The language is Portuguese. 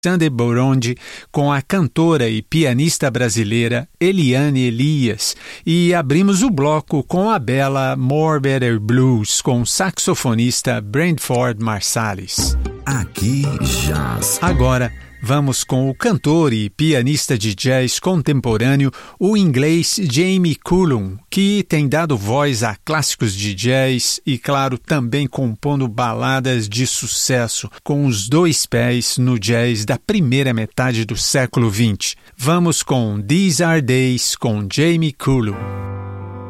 Sunday Borondi com a cantora e pianista brasileira Eliane Elias e abrimos o bloco com a bela More Better Blues com o saxofonista Brentford Marsalis. Aqui Jazz. Agora vamos com o cantor e pianista de jazz contemporâneo, o inglês Jamie Cullum, que tem dado voz a clássicos de jazz e, claro, também compondo baladas de sucesso, com os dois pés no jazz da primeira metade do século XX. Vamos com These Are Days com Jamie Cullum.